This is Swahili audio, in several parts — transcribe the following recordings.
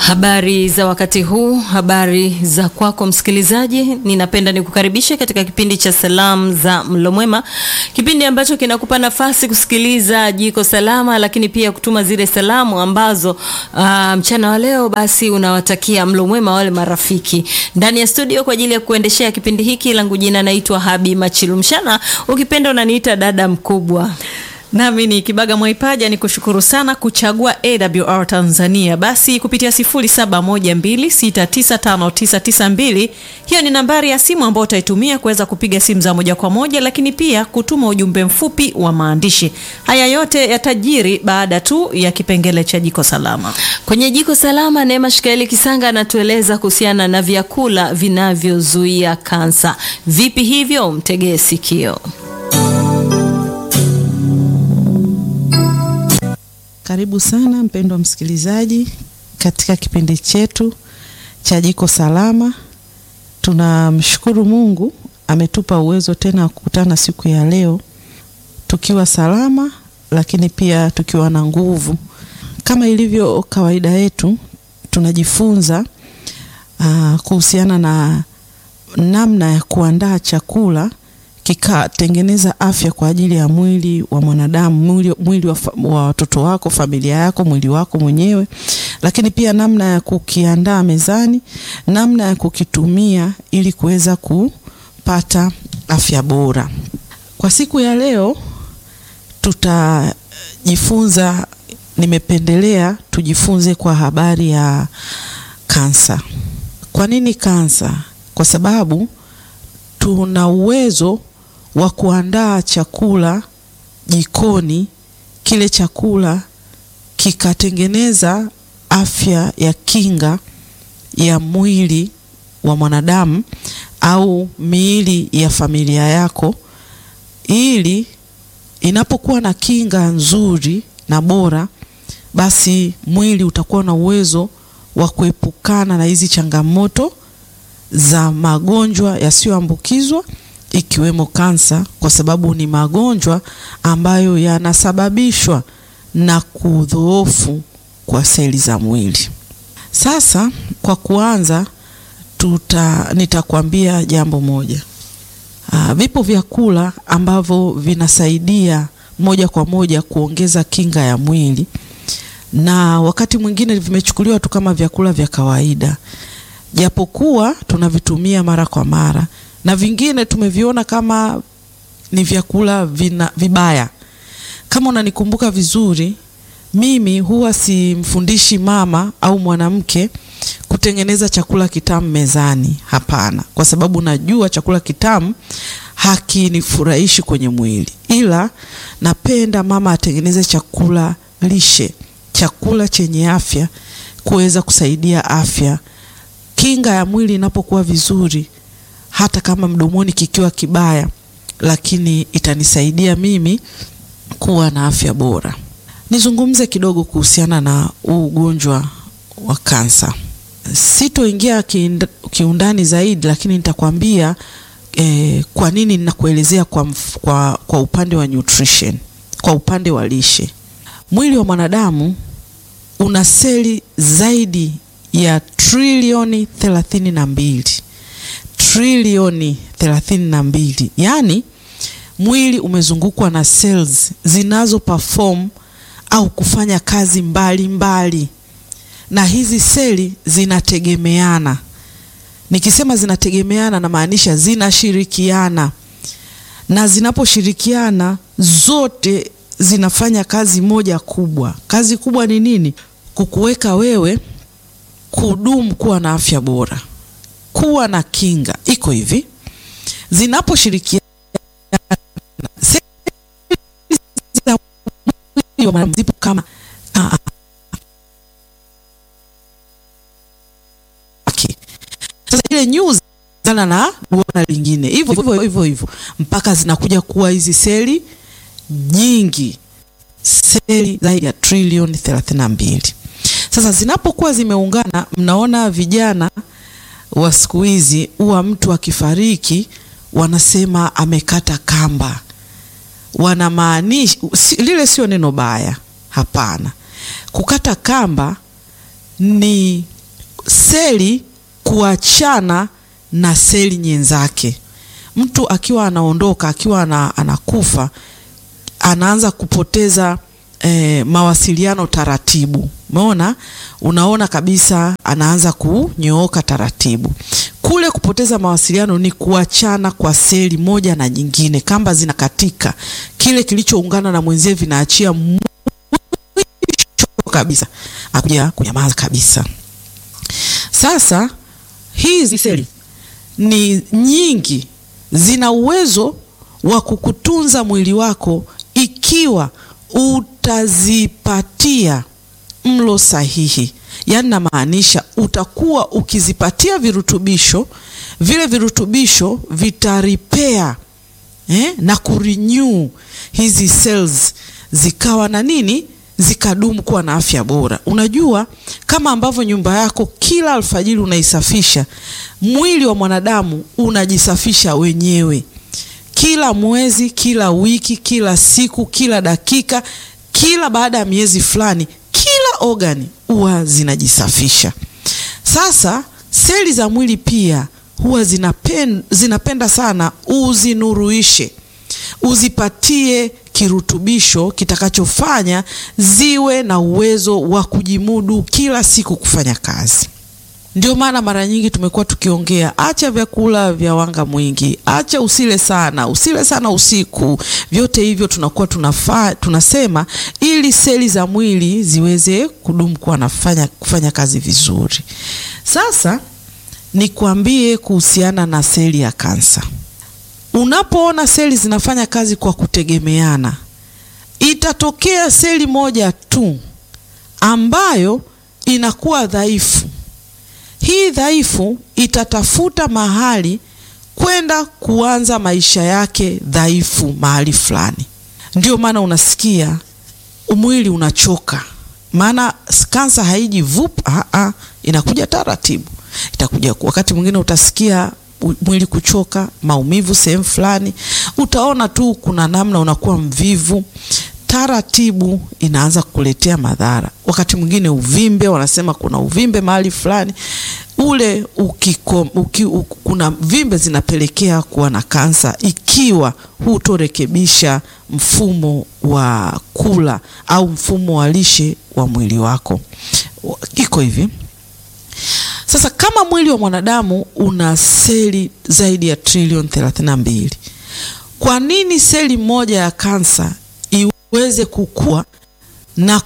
Habari za wakati huu, habari za kwako msikilizaji. Ninapenda nikukaribishe katika kipindi cha Salamu za Mlo Mwema, kipindi ambacho kinakupa nafasi kusikiliza Jiko Salama, lakini pia kutuma zile salamu ambazo mchana wa leo basi unawatakia mlo mwema wale marafiki. Ndani ya studio kwa ajili ya kuendeshea kipindi hiki, langu jina naitwa Habi Machilumshana, ukipenda unaniita dada mkubwa. Nami ni Kibaga Mwaipaja, ni kushukuru sana kuchagua AWR Tanzania. Basi kupitia 0712695992, hiyo ni nambari ya simu ambayo utaitumia kuweza kupiga simu za moja kwa moja, lakini pia kutuma ujumbe mfupi wa maandishi. Haya yote yatajiri baada tu ya kipengele cha Jiko Salama. Kwenye Jiko Salama, Neema Shikaeli Kisanga anatueleza kuhusiana na vyakula vinavyozuia kansa. Vipi hivyo? Mtegee sikio. Karibu sana mpendwa msikilizaji katika kipindi chetu cha Jiko Salama. Tunamshukuru Mungu ametupa uwezo tena wa kukutana siku ya leo tukiwa salama, lakini pia tukiwa na nguvu. Kama ilivyo kawaida yetu, tunajifunza kuhusiana na namna ya kuandaa chakula kikatengeneza afya kwa ajili ya mwili wa mwanadamu, mwili wa watoto wako, familia yako, mwili wako mwenyewe, lakini pia namna ya kukiandaa mezani, namna ya kukitumia ili kuweza kupata afya bora. Kwa siku ya leo tutajifunza, nimependelea tujifunze kwa habari ya kansa. Kwa nini kansa? Kwa sababu tuna uwezo wa kuandaa chakula jikoni, kile chakula kikatengeneza afya ya kinga ya mwili wa mwanadamu au miili ya familia yako, ili inapokuwa na kinga nzuri na bora, basi mwili utakuwa na uwezo wa kuepukana na hizi changamoto za magonjwa yasiyoambukizwa ikiwemo kansa, kwa sababu ni magonjwa ambayo yanasababishwa na kudhoofu kwa seli za mwili. Sasa kwa kuanza nitakwambia jambo moja. Vipo vyakula ambavyo vinasaidia moja kwa moja kuongeza kinga ya mwili, na wakati mwingine vimechukuliwa tu kama vyakula vya kawaida, japokuwa tunavitumia mara kwa mara, na vingine tumeviona kama ni vyakula vibaya. Kama unanikumbuka vizuri, mimi huwa simfundishi mama au mwanamke kutengeneza chakula kitamu mezani. Hapana, kwa sababu najua chakula kitamu hakinifurahishi kwenye mwili, ila napenda mama atengeneze chakula lishe, chakula chenye afya, kuweza kusaidia afya. Kinga ya mwili inapokuwa vizuri, hata kama mdomoni kikiwa kibaya, lakini itanisaidia mimi kuwa na afya bora. Nizungumze kidogo kuhusiana na ugonjwa wa kansa. Sitoingia kiundani zaidi, lakini nitakwambia kwa nini ninakuelezea kwa upande wa nutrition, kwa upande wa lishe. Mwili wa mwanadamu una seli zaidi ya trilioni 32. Trilioni 32. Yaani mwili umezungukwa na cells zinazo perform au kufanya kazi mbali, na hizi seli zinategemeana. Nikisema zinategemeana, na maanisha zinashirikiana, na zinaposhirikiana zote zinafanya kazi moja kubwa. Kazi kubwa ni nini? Kukuweka wewe kudumu kuwa na afya bora, kuwa na kinga. Iko hivi, zinaposhirikiana zipo kama sasa ile news sana na duara lingine, hivyo mpaka zinakuja kuwa hizi seli nyingi, seli zaidi ya trilioni 32. Sasa zinapokuwa zimeungana, mnaona vijana wa siku hizi huwa mtu akifariki wanasema amekata kamba. Wanamaanisha sio neno baya, hapana. Kukata kamba ni seli kuachana na seli nyenzake. Mtu akiwa anaondoka, akiwa anakufa, anaanza kupoteza mawasiliano taratibu. Unaona kabisa anaanza kunyooka taratibu. Kule kupoteza mawasiliano ni kuachana kwa seli moja na nyingine, kamba zinakatika, kile kilichoungana na mwenzie vinaachia mwisho kabisa, akuja kunyamaza kabisa. Sasa hizi seli ni nyingi, zina uwezo wa kukutunza mwili wako ikiwa utazipatia mlo sahihi. Yaani namaanisha utakuwa ukizipatia virutubisho, vile virutubisho vitaripea na kurenew hizi cells zikawa na nini, zikadumu kuwa na afya bora. Unajua kama ambavyo nyumba yako kila alfajiri unaisafisha, mwili wa mwanadamu unajisafisha wenyewe. Kila mwezi, kila wiki, kila siku, kila dakika, kila baada ya miezi fulani, kila organi huwa zinajisafisha. Sasa seli za mwili pia huwa zinapenda sana uzinuruishe, uzipatie kirutubisho kitakachofanya ziwe na uwezo wa kujimudu kila siku kufanya kazi. Ndio maana mara nyingi tumekuwa tukiongea, acha vyakula vya wanga mwingi, acha usile sana usiku. Vyote hivyo tunakuwa tunasema ili seli za mwili ziweze kudumu kuwa kufanya kazi vizuri. Sasa nikwambie kuhusiana na seli ya kansa. Unapoona seli zinafanya kazi kwa kutegemeana, itatokea seli moja tu ambayo inakuwa dhaifu. Hii dhaifu itatafuta mahali kwenda kuanza maisha yake dhaifu mahali fulani. Ndio maana unasikia mwili unachoka. Maana kansa haiji vup, inakuja taratibu. Itakuja wakati mwingine utasikia mwili kuchoka, maumivu sehemu fulani. Utaona tu kuna namna unakuwa mvivu. Taratibu inaanza kukuletea madhara. Wakati mwingine uvimbe, wanasema kuna uvimbe mahali fulani. Ule kuna vimbe zinapelekea kuwa na kansa ikiwa hutorekebisha mfumo wa kula au mfumo wa lishe wa mwili wako. Iko hivi. Sasa kama mwili wa mwanadamu una seli zaidi ya trilioni 32, kwa nini seli moja ya kansa iweze kukua na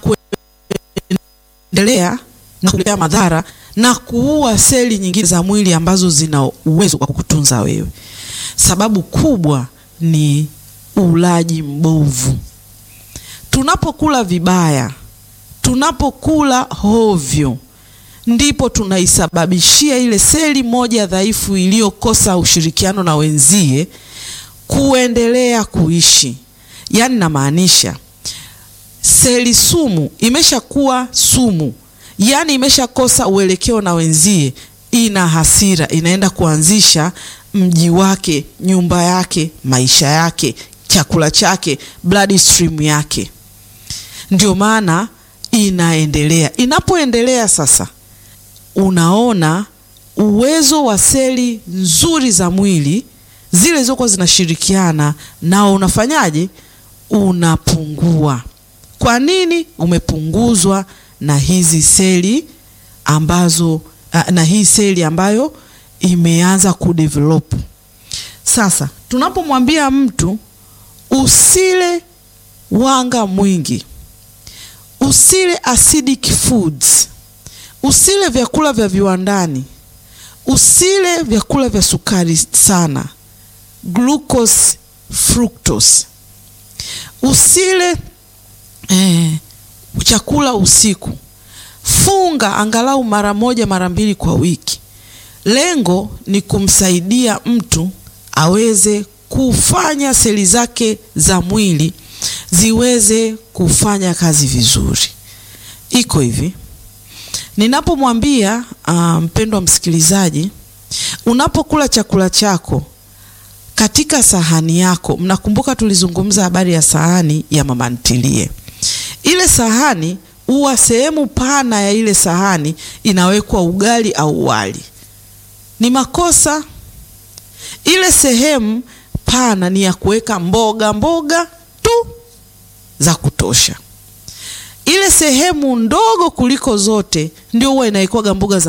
kuendelea na kuleta madhara na kuua seli nyingine za mwili ambazo zina uwezo wa kukutunza wewe? Sababu kubwa ni ulaji mbovu. Tunapokula vibaya, tunapokula hovyo, ndipo tunaisababishia ile seli moja dhaifu iliyokosa ushirikiano na wenzie kuendelea kuishi. Yaani namaanisha seli sumu imeshakuwa sumu, yaani imeshakosa uelekeo na wenzie, ina hasira, inaenda kuanzisha mji wake, nyumba yake, maisha yake, chakula chake, blood stream yake. Ndio maana inaendelea. Inapoendelea sasa, unaona uwezo wa seli nzuri za mwili zile zoko zinashirikiana nao unafanyaje? Unapungua. Kwa nini? Umepunguzwa na hizi seli ambazo na hii seli ambayo imeanza kudevelop. Sasa tunapomwambia mtu usile wanga mwingi, usile acidic foods, usile vyakula vya viwandani, usile vyakula vya sukari sana, glucose, fructose, usile chakula usiku, funga angalau mara moja mara mbili kwa wiki. Lengo ni kumsaidia mtu aweze kufanya seli zake za mwili ziweze kufanya kazi vizuri. Iko hivi. Ninapomwambia mpendwa msikilizaji, unapokula chakula chako katika sahani yako, mnakumbuka tulizungumza habari ya sahani ya mama ntilie. Ile sahani huwa sehemu pana ya ile sahani inawekwa ugali au wali. Ni makosa. Ile sehemu pana ni ya kuweka mboga tu za kutosha. Ile sehemu ndogo kuliko zote ndio huwa inaikuwa mboga za